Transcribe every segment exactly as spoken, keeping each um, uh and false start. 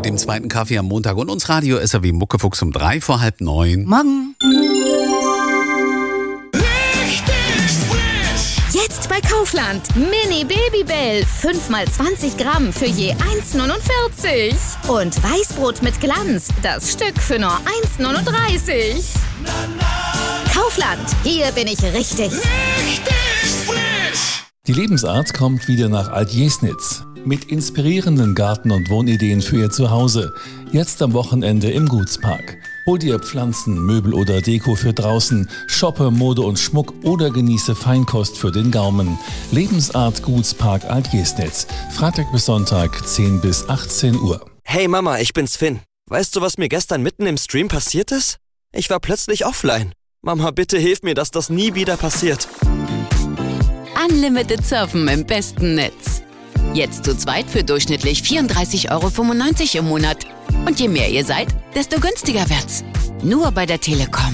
dem zweiten Kaffee am Montag und uns Radio S R W Muckefuchs um drei vor halb neun. Morgen. Jetzt bei Kaufland. Mini Babybell. fünf mal zwanzig Gramm für je eins neunundvierzig. Und Weißbrot mit Glanz. Das Stück für nur eins neununddreißig. Kaufland. Hier bin ich richtig. Richtig frisch. Die Lebensart kommt wieder nach Altjesnitz. Mit inspirierenden Garten- und Wohnideen für Ihr Zuhause. Jetzt am Wochenende im Gutspark. Hol dir Pflanzen, Möbel oder Deko für draußen, shoppe Mode und Schmuck oder genieße Feinkost für den Gaumen. Lebensart Gutspark Altjesnitz. Freitag bis Sonntag, zehn bis achtzehn Uhr. Hey Mama, ich bin's Finn. Weißt du, was mir gestern mitten im Stream passiert ist? Ich war plötzlich offline. Mama, bitte hilf mir, dass das nie wieder passiert. Unlimited Surfen im besten Netz. Jetzt zu zweit für durchschnittlich vierunddreißig Euro fünfundneunzig im Monat. Und je mehr ihr seid, desto günstiger wird's. Nur bei der Telekom.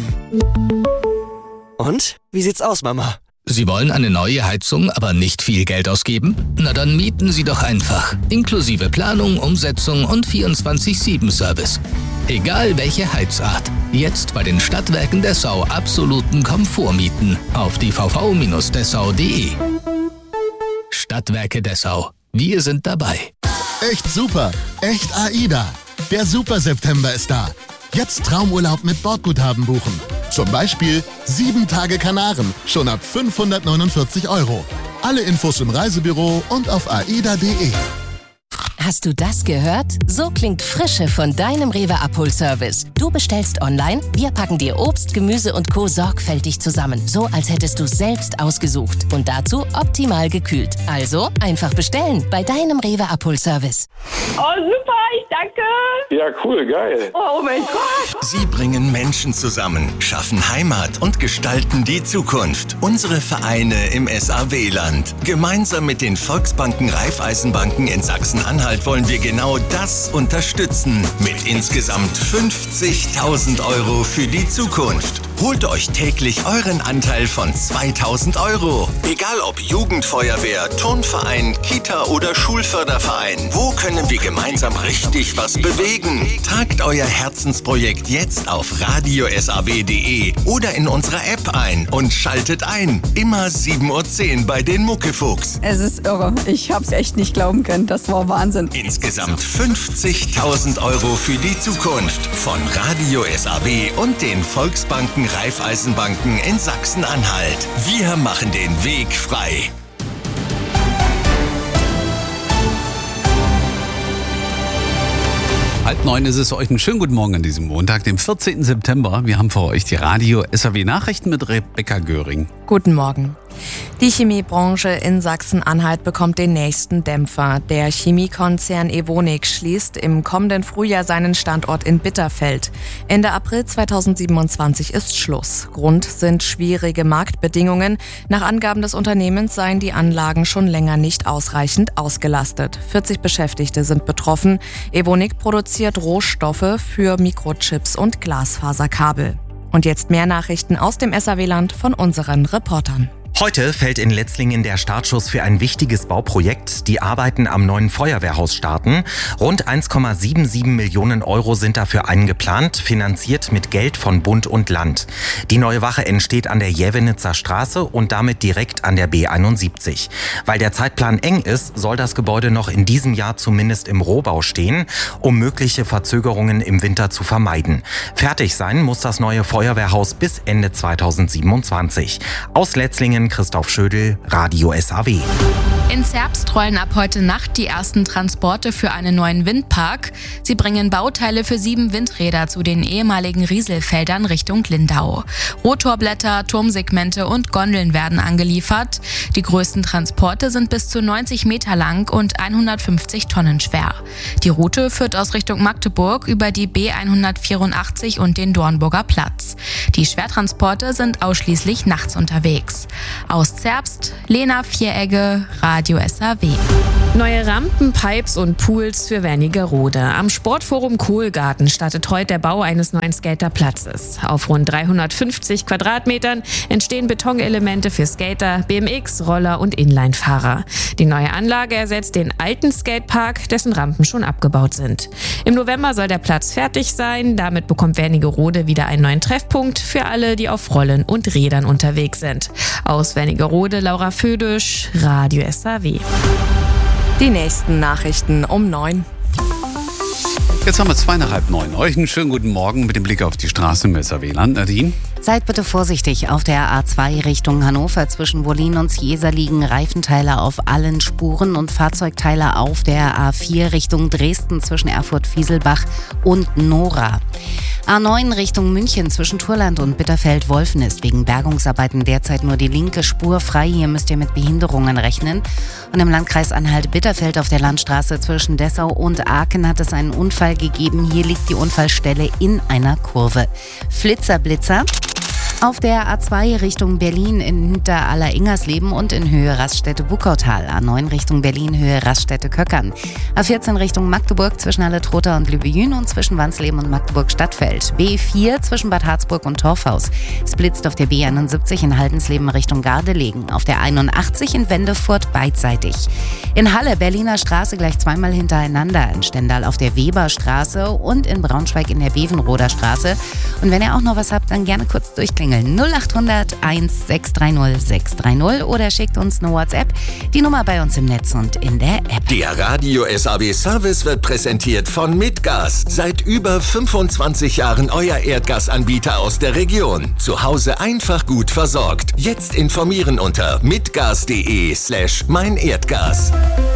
Und? Wie sieht's aus, Mama? Sie wollen eine neue Heizung, aber nicht viel Geld ausgeben? Na dann mieten Sie doch einfach. Inklusive Planung, Umsetzung und vierundzwanzig sieben Service. Egal welche Heizart. Jetzt bei den Stadtwerken Dessau absoluten Komfort mieten. Auf die v v Bindestrich dessau punkt de. Stadtwerke Dessau. Wir sind dabei. Echt super. Echt AIDA. Der Super September ist da. Jetzt Traumurlaub mit Bordguthaben buchen. Zum Beispiel sieben Tage Kanaren, schon ab fünfhundertneunundvierzig Euro. Alle Infos im Reisebüro und auf aida punkt de. Hast du das gehört? So klingt Frische von deinem Rewe Abholservice. Du bestellst online, wir packen dir Obst, Gemüse und Co. sorgfältig zusammen. So, als hättest du es selbst ausgesucht. Und dazu optimal gekühlt. Also einfach bestellen bei deinem Rewe Abholservice. Oh super, ich danke. Ja cool, geil. Oh mein Gott. Sie bringen Menschen zusammen, schaffen Heimat und gestalten die Zukunft. Unsere Vereine im S A W-Land. Gemeinsam mit den Volksbanken Raiffeisenbanken in Sachsen-Anhalt wollen wir genau das unterstützen. Mit insgesamt fünfzigtausend Euro für die Zukunft. Holt euch täglich euren Anteil von zweitausend Euro. Egal ob Jugendfeuerwehr, Turnverein, Kita oder Schulförderverein. Wo können wir gemeinsam richtig was bewegen? Tragt euer Herzensprojekt jetzt auf radio s a w punkt de oder in unserer App ein und schaltet ein. Immer sieben Uhr zehn bei den Muckefuchs. Es ist irre. Ich hab's echt nicht glauben können. Das war Wahnsinn. Insgesamt fünfzigtausend Euro für die Zukunft von Radio S A W und den Volksbanken Raiffeisenbanken in Sachsen-Anhalt. Wir machen den Weg frei. Halb neun ist es. Euch einen schönen guten Morgen an diesem Montag, dem vierzehnten September. Wir haben für euch die Radio S R W Nachrichten mit Rebecca Göring. Guten Morgen. Die Chemiebranche in Sachsen-Anhalt bekommt den nächsten Dämpfer. Der Chemiekonzern Evonik schließt im kommenden Frühjahr seinen Standort in Bitterfeld. Ende April zweitausendsiebenundzwanzig ist Schluss. Grund sind schwierige Marktbedingungen. Nach Angaben des Unternehmens seien die Anlagen schon länger nicht ausreichend ausgelastet. vierzig Beschäftigte sind betroffen. Evonik produziert Rohstoffe für Mikrochips und Glasfaserkabel. Und jetzt mehr Nachrichten aus dem S A W-Land von unseren Reportern. Heute fällt in Letzlingen der Startschuss für ein wichtiges Bauprojekt. Die Arbeiten am neuen Feuerwehrhaus starten. Rund eins Komma siebenundsiebzig Millionen Euro sind dafür eingeplant, finanziert mit Geld von Bund und Land. Die neue Wache entsteht an der Jävenitzer Straße und damit direkt an der B einundsiebzig. Weil der Zeitplan eng ist, soll das Gebäude noch in diesem Jahr zumindest im Rohbau stehen, um mögliche Verzögerungen im Winter zu vermeiden. Fertig sein muss das neue Feuerwehrhaus bis Ende zweitausendsiebenundzwanzig. Aus Letzlingen Christoph Schödel, Radio S A W. In Zerbst rollen ab heute Nacht die ersten Transporte für einen neuen Windpark. Sie bringen Bauteile für sieben Windräder zu den ehemaligen Rieselfeldern Richtung Lindau. Rotorblätter, Turmsegmente und Gondeln werden angeliefert. Die größten Transporte sind bis zu neunzig Meter lang und hundertfünfzig Tonnen schwer. Die Route führt aus Richtung Magdeburg über die B hundertvierundachtzig und den Dornburger Platz. Die Schwertransporte sind ausschließlich nachts unterwegs. Aus Zerbst, Lena Vieregge, Radio Radio S A W. Neue Rampen, Pipes und Pools für Wernigerode. Am Sportforum Kohlgarten startet heute der Bau eines neuen Skaterplatzes. Auf rund dreihundertfünfzig Quadratmetern entstehen Betonelemente für Skater, B M X, Roller und Inline-Fahrer. Die neue Anlage ersetzt den alten Skatepark, dessen Rampen schon abgebaut sind. Im November soll der Platz fertig sein. Damit bekommt Wernigerode wieder einen neuen Treffpunkt für alle, die auf Rollen und Rädern unterwegs sind. Aus Wernigerode, Laura Födisch, Radio S A W. Die nächsten Nachrichten um neun. Jetzt haben wir zwei nach halb neun. Euch einen schönen guten Morgen mit dem Blick auf die Straße im S A W-Land. Nadine? Seid bitte vorsichtig. Auf der A zwei Richtung Hannover zwischen Wollin und Ciesa liegen Reifenteile auf allen Spuren und Fahrzeugteile auf der A vier Richtung Dresden zwischen Erfurt-Fieselbach und Nora. A neun Richtung München zwischen Turland und Bitterfeld-Wolfen ist wegen Bergungsarbeiten derzeit nur die linke Spur frei. Hier müsst ihr mit Behinderungen rechnen. Und im Landkreis Anhalt-Bitterfeld auf der Landstraße zwischen Dessau und Aachen hat es einen Unfall gegeben. Hier liegt die Unfallstelle in einer Kurve. Flitzer, Blitzer. Auf der A zwei Richtung Berlin in Hinteraller-Ingersleben und in Höhe Raststätte-Buckautal. A neun Richtung Berlin, Höhe Raststätte-Köckern. A vierzehn Richtung Magdeburg zwischen Halle-Trotha und Lübejün und zwischen Wansleben und Magdeburg-Stadtfeld. B vier zwischen Bad Harzburg und Torfhaus. Es blitzt auf der B einundsiebzig in Haldensleben Richtung Gardelegen. Auf der einundachtzig in Wendefurt beidseitig. In Halle, Berliner Straße gleich zweimal hintereinander. In Stendal auf der Weberstraße und in Braunschweig in der Bevenroder Straße. Und wenn ihr auch noch was habt, dann gerne kurz durchklingeln. null acht hundert eins sechs drei null sechs drei null oder schickt uns eine WhatsApp. Die Nummer bei uns im Netz und in der App. Der Radio S A W Service wird präsentiert von Mitgas. Seit über fünfundzwanzig Jahren euer Erdgasanbieter aus der Region. Zu Hause einfach gut versorgt. Jetzt informieren unter mitgas.de slash mein Erdgas.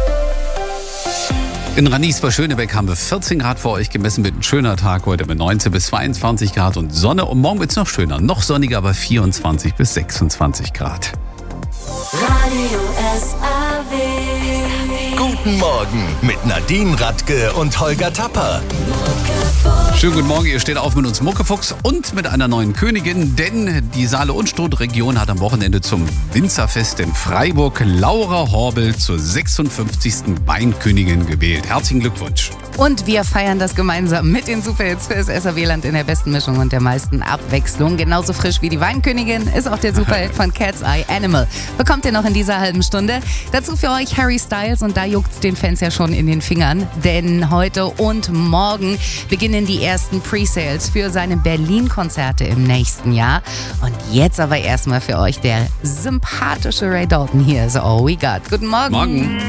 In Ranis bei Schönebeck haben wir vierzehn Grad für euch gemessen, mit ein schöner Tag heute mit neunzehn bis zweiundzwanzig Grad und Sonne. Und morgen wird es noch schöner, noch sonniger, aber vierundzwanzig bis sechsundzwanzig Grad. Radio S A W. Guten Morgen mit Nadine Radke und Holger Tapper. Schönen guten Morgen, ihr steht auf mit uns Muckefuchs und mit einer neuen Königin, denn die Saale-Unstrut-Region hat am Wochenende zum Winzerfest in Freiburg Laura Horbel zur sechsundfünfzigsten Weinkönigin gewählt. Herzlichen Glückwunsch. Und wir feiern das gemeinsam mit den Superhits für das S A W-Land in der besten Mischung und der meisten Abwechslung. Genauso frisch wie die Weinkönigin ist auch der Superhit von Cat's Eye Animal. Bekommt ihr noch in dieser halben Stunde. Dazu für euch Harry Styles und da juckt's den Fans ja schon in den Fingern. Denn heute und morgen beginnen die ersten Pre-Sales für seine Berlin-Konzerte im nächsten Jahr. Und jetzt aber erstmal für euch der sympathische Ray Dalton. Hier ist All We Got. Guten Morgen. Morgen.